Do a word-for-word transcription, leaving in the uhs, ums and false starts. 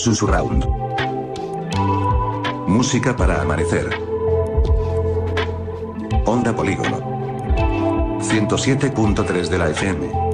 Susurround. Música para amanecer. Onda Polígono. ciento siete punto tres de la F M.